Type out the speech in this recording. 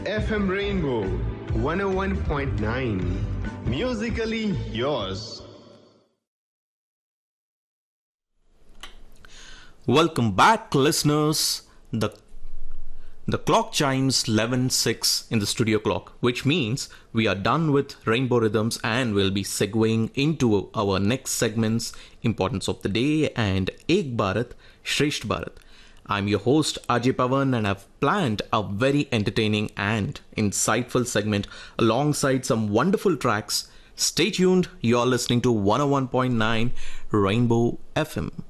FM Rainbow 101.9. Musically yours. Welcome back, listeners. The clock chimes 11:06 in the studio clock, which means we are done with Rainbow Rhythms and we'll be segueing into our next segments, Importance of the Day and Ek Bharat, Shresht Bharat. I'm your host Ajay Pavan and I've planned a very entertaining and insightful segment alongside some wonderful tracks. Stay tuned, you're listening to 101.9 Rainbow FM.